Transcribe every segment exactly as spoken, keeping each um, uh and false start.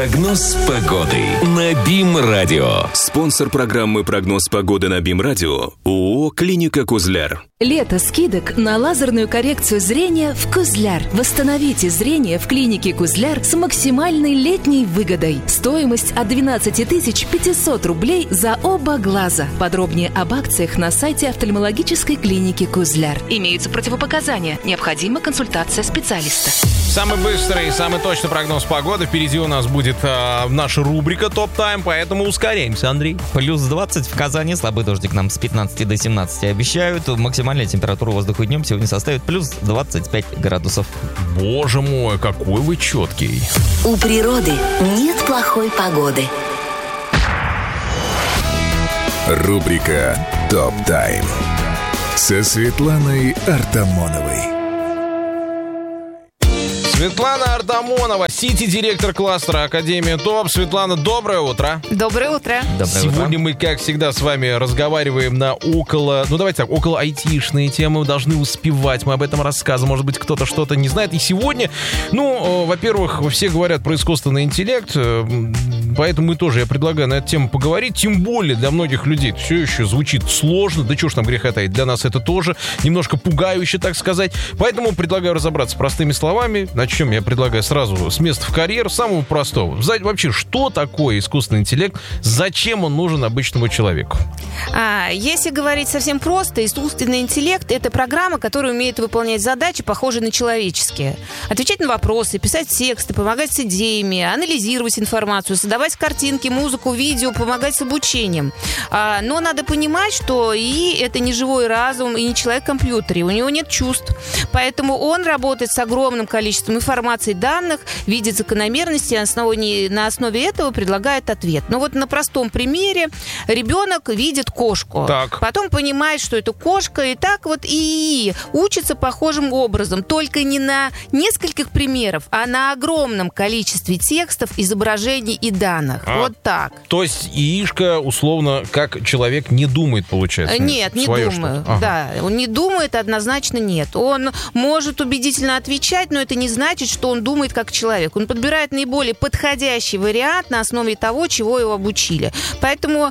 Прогноз погоды на БИМ-радио. Спонсор программы «Прогноз погоды» на БИМ-радио ООО «Клиника Кузляр». Лето скидок на лазерную коррекцию зрения в Кузляр. Восстановите зрение в клинике Кузляр с максимальной летней выгодой. Стоимость от двенадцать тысяч пятьсот рублей за оба глаза. Подробнее об акциях на сайте офтальмологической клиники Кузляр. Имеются противопоказания. Необходима консультация специалиста. Самый быстрый и самый точный прогноз погоды. Впереди у нас будет э, наша рубрика «Топ-тайм», поэтому ускоряемся, Андрей. Плюс двадцать в Казани, слабый дождик нам с пятнадцати до семнадцати обещают. Максимальная температура воздуха днем сегодня составит плюс двадцать пять градусов. Боже мой, какой вы четкий. У природы нет плохой погоды. Рубрика «Топ-тайм» со Светланой Артамоновой. Светлана Артамонова, сити-директор кластера Академия ТОП. Светлана, доброе утро. Доброе утро. Доброе Сегодня утро. мы, как всегда, с вами разговариваем на около, ну давайте так, около айтишные темы. Мы должны успевать, мы об этом рассказываем. Может быть, кто-то что-то не знает. И сегодня, ну, во-первых, все говорят про искусственный интеллект, поэтому мы тоже, я предлагаю на эту тему поговорить. Тем более для многих людей все еще звучит сложно. Да чего ж там греха таить, для нас это тоже немножко пугающе, так сказать. Поэтому предлагаю разобраться простыми словами. Начнем, я предлагаю, сразу с места в карьер, самого простого. Вообще, что такое искусственный интеллект? Зачем он нужен обычному человеку? А, если говорить совсем просто, искусственный интеллект — это программа, которая умеет выполнять задачи, похожие на человеческие. Отвечать на вопросы, писать тексты, помогать с идеями, анализировать информацию, создавать картинки, музыку, видео, помогать с обучением. А, но надо понимать, что ИИ — это не живой разум и не человек в компьютере. У него нет чувств. Поэтому он работает с огромным количеством информации, данных, видит закономерности, на основе, на основе этого предлагает ответ. Ну вот на простом примере ребенок видит кошку, так. потом понимает, что это кошка, и так вот ИИ учится похожим образом, только не на нескольких примеров, а на огромном количестве текстов, изображений и данных. А, вот так. То есть ИИшка, условно, как человек не думает, получается? Нет, не свое думаю. Ага. Да, он не думает, однозначно нет. Он может убедительно отвечать, но это не значит, что он думает как человек. Он подбирает наиболее подходящий вариант на основе того, чего его обучили. Поэтому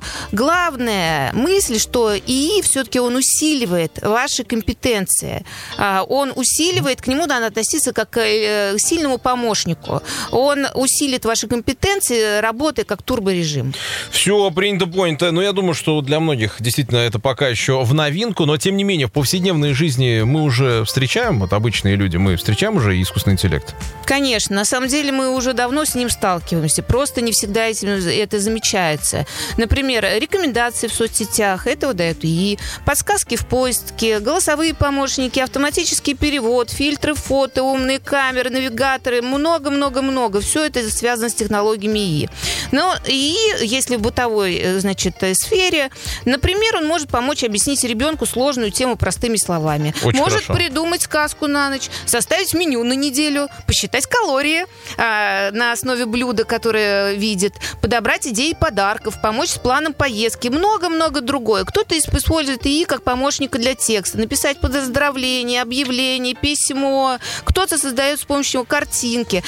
главная мысль, что ИИ все-таки он усиливает ваши компетенции. Он усиливает, к нему надо относиться как к сильному помощнику. Он усилит ваши компетенции, работая как турборежим. Все, принято, понято. Но я думаю, что для многих действительно это пока еще в новинку, но тем не менее в повседневной жизни мы уже встречаем, вот обычные люди, мы встречаем уже искусственный интеллект? Конечно. На самом деле мы уже давно с ним сталкиваемся. Просто не всегда этим, это замечается. Например, рекомендации в соцсетях. Это выдает ИИ. Подсказки в поиске. Голосовые помощники. Автоматический перевод. Фильтры фото. Умные камеры. Навигаторы. Много-много-много. Все это связано с технологиями ИИ. Но ИИ, если в бытовой, значит, сфере, например, он может помочь объяснить ребенку сложную тему простыми словами. Очень может хорошо. придумать сказку на ночь. Составить меню на неделю, посчитать калории а, на основе блюда, которое видит, подобрать идеи подарков, помочь с планом поездки, много-много другое. Кто-то использует ИИ как помощника для текста, написать поздравление, объявление, письмо. Кто-то создает с помощью картинки.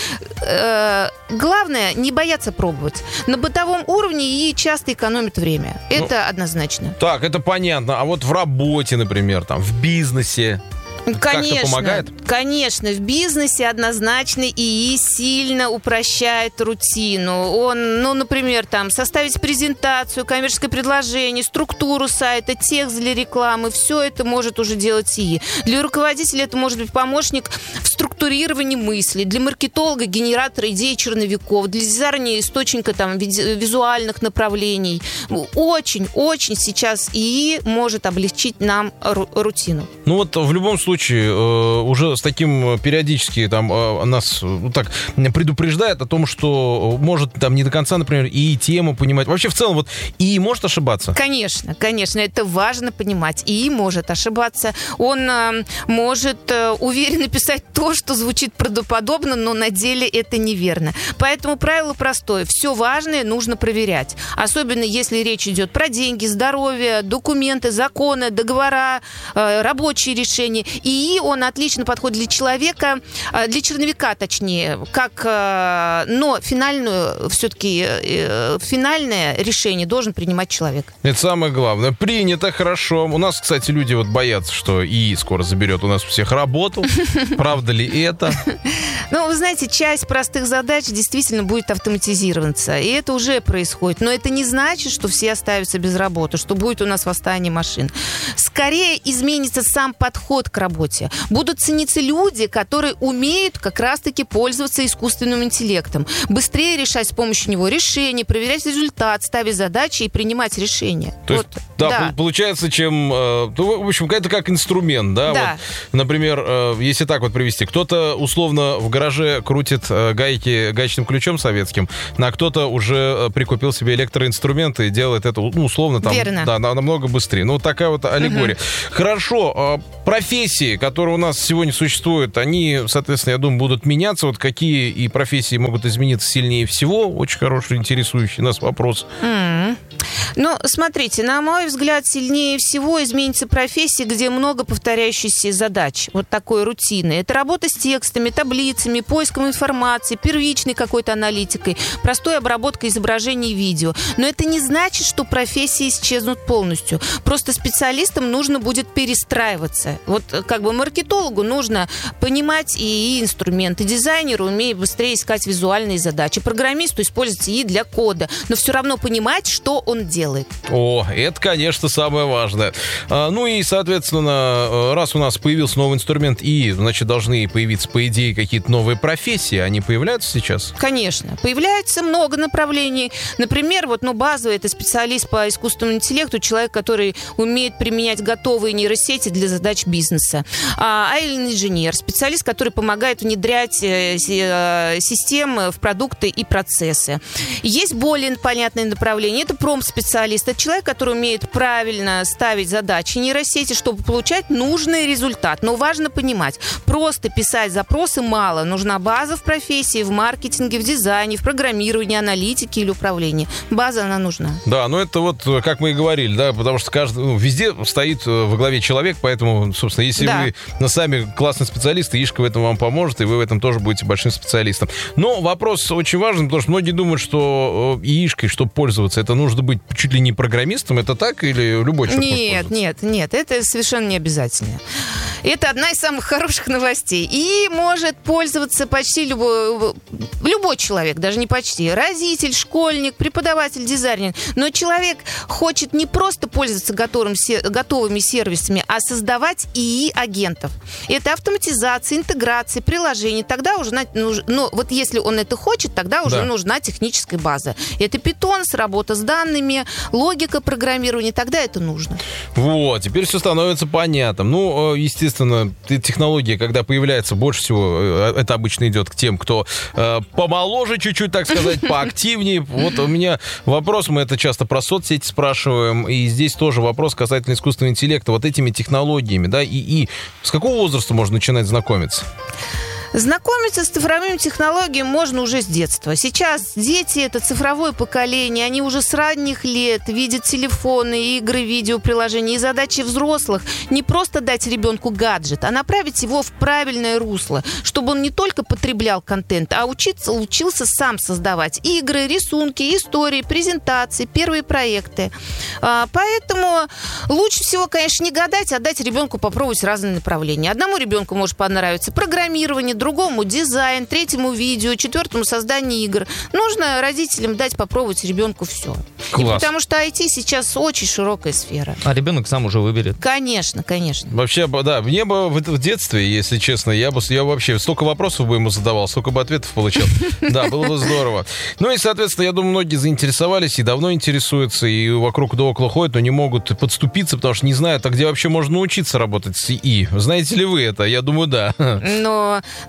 Э, главное, не бояться пробовать. На бытовом уровне ИИ часто экономит время. Это ну, однозначно. Так, это понятно. А вот в работе, например, там, в бизнесе, Конечно, как-то помогает? Конечно, в бизнесе однозначно ИИ сильно упрощает рутину. Он, ну, например, там, составить презентацию, коммерческое предложение, структуру сайта, текст для рекламы, все это может уже делать ИИ. Для руководителя это может быть помощник в структурировании мыслей, для маркетолога генератор идей черновиков, для дизайнера источника там, визуальных направлений. Очень-очень сейчас ИИ может облегчить нам ру- рутину. Ну вот в любом случае уже с таким периодически там нас ну, так предупреждает о том, что может там не до конца, например, и тему понимать. Вообще в целом вот ИИ может ошибаться? Конечно, конечно, это важно понимать. ИИ может ошибаться. Он э, может э, уверенно писать то, что звучит правдоподобно, но на деле это неверно. Поэтому правило простое. Все важное нужно проверять. Особенно если речь идет про деньги, здоровье, документы, законы, договора, э, рабочие решения. ИИ, он отлично подходит для человека, для черновика, точнее, как, но финальную, все-таки финальное решение должен принимать человек. Это самое главное. Принято, хорошо. У нас, кстати, люди вот боятся, что ИИ скоро заберет у нас всех работу. Правда ли это? Ну, вы знаете, часть простых задач действительно будет автоматизироваться, и это уже происходит. Но это не значит, что все оставятся без работы, что будет у нас восстание машин. Скорее изменится сам подход к работе. Будут цениться люди, которые умеют как раз-таки пользоваться искусственным интеллектом. Быстрее решать с помощью него решения, проверять результат, ставить задачи и принимать решения. То вот, есть, да, да. получается, чем... В общем, это как инструмент, да? Да. Вот, например, если так вот привести, кто-то условно в гараже крутит гайки гаечным ключом советским, а кто-то уже прикупил себе электроинструменты и делает это, ну, условно, там, Верно. Да, намного быстрее. Ну, вот такая вот аллегория. Угу. Хорошо. Профессии, которые у нас сегодня существуют, они, соответственно, я думаю, будут меняться. Вот какие и профессии могут измениться сильнее всего? Очень хороший, интересующий нас вопрос. Mm-hmm. Ну, смотрите, на мой взгляд, сильнее всего изменится профессия, где много повторяющихся задач. Вот такой рутины. Это работа с текстами, таблицами, поиском информации, первичной какой-то аналитикой, простой обработкой изображений и видео. Но это не значит, что профессии исчезнут полностью. Просто специалистам нужно будет перестраиваться. Вот как бы маркетологу нужно понимать и инструменты, дизайнеру умеет быстрее искать визуальные задачи, программисту использовать ИИ для кода, но все равно понимать, что он делает. О, это, конечно, самое важное. А, ну и, соответственно, раз у нас появился новый инструмент ИИ, значит, должны появиться, по идее, какие-то новые профессии. Они появляются сейчас? Конечно. Появляется много направлений. Например, вот, ну, базовый — это специалист по искусственному интеллекту, человек, который умеет применять готовые нейросети для задач бизнеса. А инженер, специалист, который помогает внедрять системы в продукты и процессы. Есть более понятные направления. Это промспециалист. Это человек, который умеет правильно ставить задачи нейросети, чтобы получать нужный результат. Но важно понимать, просто писать запросы мало. Нужна база в профессии, в маркетинге, в дизайне, в программировании, аналитике или управлении. База, она нужна. Да, ну это вот, как мы и говорили, да, потому что каждый, ну, везде стоит во главе человек, поэтому, собственно, если да. вы ну, сами классный специалист, ИИшка в этом вам поможет, и вы в этом тоже будете большим специалистом. Но вопрос очень важный, потому что многие думают, что ИИшкой, чтобы пользоваться, это нужно быть чуть ли не программистом. Это так или любой человек может Нет, нет, нет, это совершенно не обязательно. Это одна из самых хороших новостей. И может пользоваться почти любой, любой человек, даже не почти. Родитель, школьник, преподаватель, дизайнер. Но человек хочет не просто пользоваться готовым, готовыми сервисами, а создавать ИИ-агентов. Это автоматизация, интеграция, приложение. Тогда уже, ну, вот если он это хочет, тогда уже да. нужна техническая база. Это Python, работа с данными, логика программирования. Тогда это нужно. Вот, теперь все становится понятным. Ну, естественно, технология, когда появляется, больше всего это обычно идет к тем, кто э, помоложе чуть-чуть, так сказать, поактивнее. Вот у меня вопрос, мы это часто про соцсети спрашиваем, и здесь тоже вопрос касательно искусственного интеллекта, вот этими технологиями, да, и, и с какого возраста можно начинать знакомиться? Знакомиться с цифровыми технологиями можно уже с детства. Сейчас дети — это цифровое поколение, они уже с ранних лет видят телефоны, игры, видеоприложения. И задачи взрослых не просто дать ребенку гаджет, а направить его в правильное русло, чтобы он не только потреблял контент, а учиться, учился сам создавать игры, рисунки, истории, презентации, первые проекты. Поэтому лучше всего, конечно, не гадать, а дать ребенку попробовать разные направления. Одному ребенку может понравиться программирование, другому дизайн, третьему видео, четвертому создание игр. Нужно родителям дать попробовать ребенку все. И потому что ай ти сейчас очень широкая сфера. А ребенок сам уже выберет. Конечно, конечно. Вообще, да, мне бы в детстве, если честно, я бы я вообще столько вопросов бы ему задавал, столько бы ответов получал. Да, было бы здорово. Ну и, соответственно, я думаю, многие заинтересовались и давно интересуются, и вокруг да около ходят, но не могут подступиться, потому что не знают, а где вообще можно научиться работать с ИИ. Знаете ли вы это? Я думаю, да. Но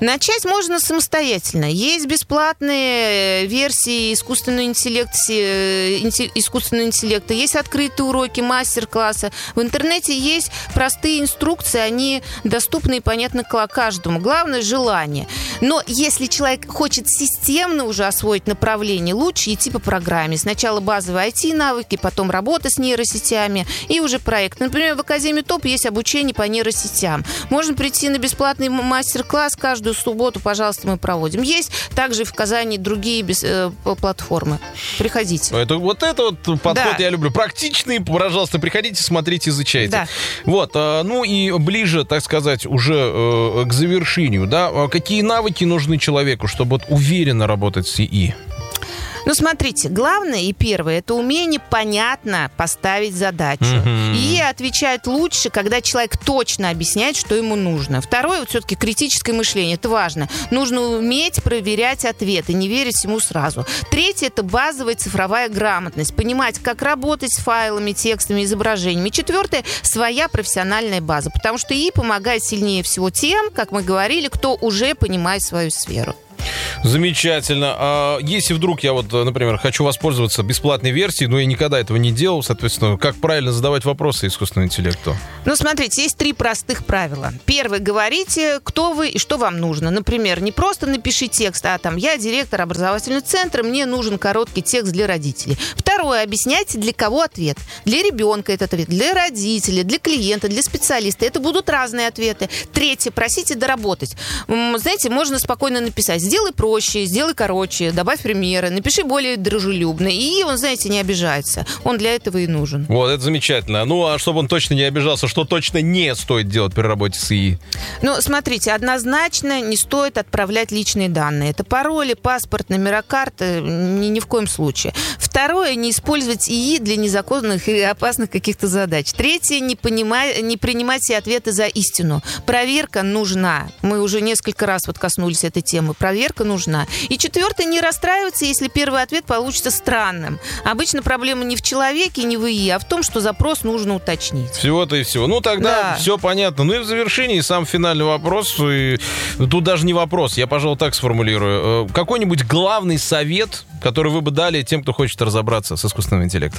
Начать можно самостоятельно. Есть бесплатные версии искусственного интеллекта, искусственного интеллекта, есть открытые уроки, мастер-классы. В интернете есть простые инструкции, они доступны и понятны каждому. Главное – желание. Но если человек хочет системно уже освоить направление, лучше идти по программе. Сначала базовые ай ти-навыки, потом работа с нейросетями и уже проект. Например, в Академии ТОП есть обучение по нейросетям. Можно прийти на бесплатный мастер-класс каждую субботу, пожалуйста, мы проводим. Есть также в Казани другие без, э, платформы. Приходите. Это, вот это вот подход да. я люблю. Практичный, пожалуйста, приходите, смотрите, изучайте. Да. Вот, э, ну и ближе, так сказать, уже э, к завершению, да, какие навыки нужны человеку, чтобы вот уверенно работать с ИИ? Ну, смотрите, главное и первое, это умение понятно поставить задачу. Mm-hmm. И отвечать лучше, когда человек точно объясняет, что ему нужно. Второе, вот все-таки критическое мышление, это важно. Нужно уметь проверять ответы, не верить ему сразу. Третье, это базовая цифровая грамотность. Понимать, как работать с файлами, текстами, изображениями. Четвертое, своя профессиональная база. Потому что ИИ помогает сильнее всего тем, как мы говорили, кто уже понимает свою сферу. Замечательно. А если вдруг я вот, например, хочу воспользоваться бесплатной версией, но я никогда этого не делал, соответственно, как правильно задавать вопросы искусственному интеллекту? Ну, смотрите, есть три простых правила. Первое, говорите, кто вы и что вам нужно. Например, не просто напиши текст, а там, я директор образовательного центра, мне нужен короткий текст для родителей. Второе, объясняйте, для кого ответ. Для ребенка этот ответ, для родителей, для клиента, для специалиста. Это будут разные ответы. Третье, просите доработать. Знаете, можно спокойно написать, сделай проще, сделай короче, добавь примеры, напиши более дружелюбно. И он, знаете, не обижается. Он для этого и нужен. Вот, это замечательно. Ну, а чтобы он точно не обижался, что точно не стоит делать при работе с ИИ? Ну, смотрите, однозначно не стоит отправлять личные данные. Это пароли, паспорт, номера карты, ни, ни в коем случае. Второе, не использовать ИИ для незаконных и опасных каких-то задач. Третье, не, понимать, не принимать все ответы за истину. Проверка нужна. Мы уже несколько раз вот коснулись этой темы. Проверка нужна. И четвертое, не расстраиваться, если первый ответ получится странным. Обычно проблема не в человеке, не в ИИ, а в том, что запрос нужно уточнить. Всего-то и всего. Ну, тогда да. все понятно. Ну и в завершении сам финальный вопрос. И тут даже не вопрос, я, пожалуй, так сформулирую. Какой-нибудь главный совет, который вы бы дали тем, кто хочет разобраться с искусственным интеллектом?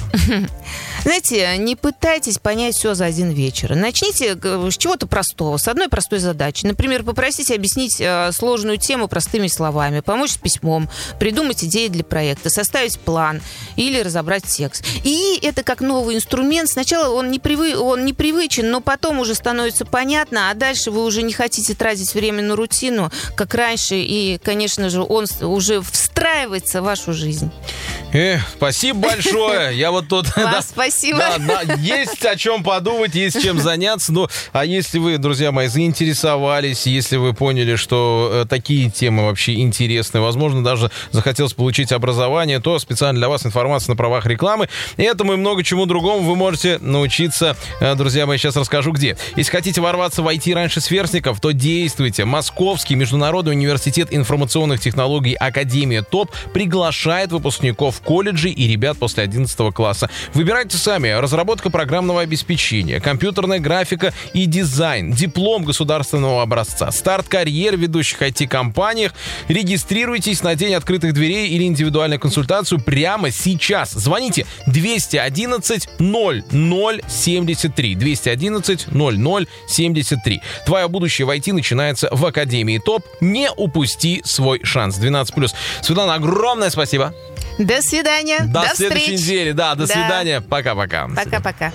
Знаете, не пытайтесь понять все за один вечер. Начните с чего-то простого, с одной простой задачи. Например, попросите объяснить сложную тему простыми словами, помочь с письмом, придумать идеи для проекта, составить план или разобрать текст. И это как новый инструмент. Сначала он, не привы... он непривычен, но потом уже становится понятно, а дальше вы уже не хотите тратить время на рутину, как раньше, и, конечно же, он уже встраивается в вашу жизнь. Эх, спасибо большое. Я вот тут... Вам спасибо. Да, да, есть о чем подумать, есть чем заняться. Ну, а если вы, друзья мои, заинтересовались, если вы поняли, что э, такие темы вообще интересны, возможно, даже захотелось получить образование, то специально для вас информация на правах рекламы. Этому и много чему другому вы можете научиться, э, друзья мои, сейчас расскажу где. Если хотите ворваться в ай ти раньше сверстников, то действуйте. Московский международный университет информационных технологий Академия ТОП приглашает выпускников колледжей и ребят после одиннадцатого класса. Выбирайте сами. Разработка программного обеспечения, компьютерная графика и дизайн, диплом государственного образца, старт карьер в ведущих ай ти-компаниях. Регистрируйтесь на день открытых дверей или индивидуальную консультацию прямо сейчас. Звоните двести одиннадцать ноль ноль семьдесят три. двести одиннадцать ноль ноль семьдесят три. Твое будущее в ай ти начинается в Академии ТОП. Не упусти свой шанс. двенадцать плюс. Светлана, огромное спасибо. До свидания. До, до следующей встреч. недели. Да, до да. свидания. Пока-пока. Пока-пока.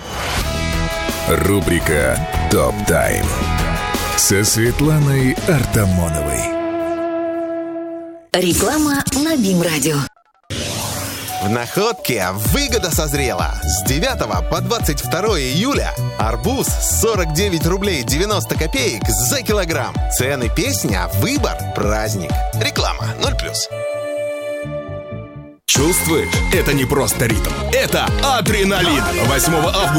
Рубрика «Топ Тайм» со Светланой Артамоновой. Реклама на БИМ-радио. В Находке выгода созрела. С девятого по двадцать второе июля арбуз сорок девять рублей девяносто копеек за килограмм. Цены песня, выбор, праздник. Реклама ноль плюс. Чувствуешь? Это не просто ритм. Это адреналин. восьмого августа